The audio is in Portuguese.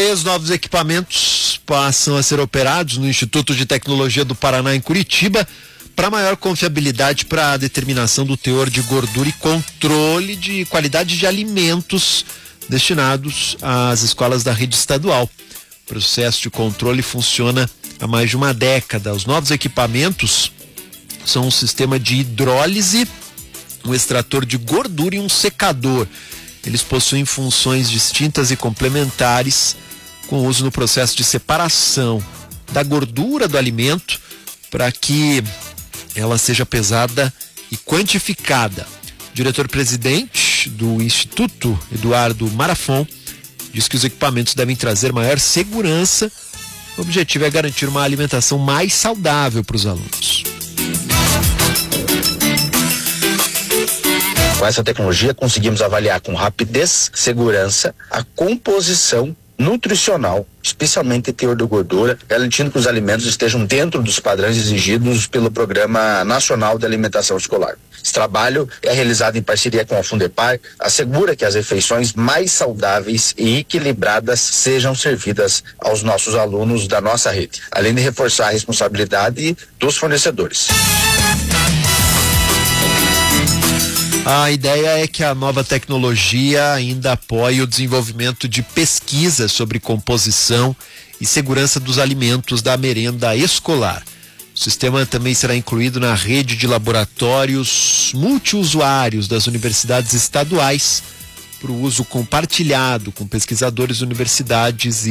3 novos equipamentos passam a ser operados no Instituto de Tecnologia do Paraná, em Curitiba, para maior confiabilidade para a determinação do teor de gordura e controle de qualidade de alimentos destinados às escolas da rede estadual. O processo de controle funciona há mais de uma década. Os novos equipamentos são um sistema de hidrólise, um extrator de gordura e um secador. Eles possuem funções distintas e complementares, com uso no processo de separação da gordura do alimento para que ela seja pesada e quantificada. O diretor-presidente do Instituto, Eduardo Marafon, diz que os equipamentos devem trazer maior segurança. O objetivo é garantir uma alimentação mais saudável para os alunos. Com essa tecnologia, conseguimos avaliar com rapidez, segurança, a composição nutricional, especialmente teor de gordura, garantindo que os alimentos estejam dentro dos padrões exigidos pelo Programa Nacional de Alimentação Escolar. Esse trabalho é realizado em parceria com a Fundepar, assegura que as refeições mais saudáveis e equilibradas sejam servidas aos nossos alunos da nossa rede, além de reforçar a responsabilidade dos fornecedores. A ideia é que a nova tecnologia ainda apoie o desenvolvimento de pesquisas sobre composição e segurança dos alimentos da merenda escolar. O sistema também será incluído na rede de laboratórios multiusuários das universidades estaduais para o uso compartilhado com pesquisadores, universidades e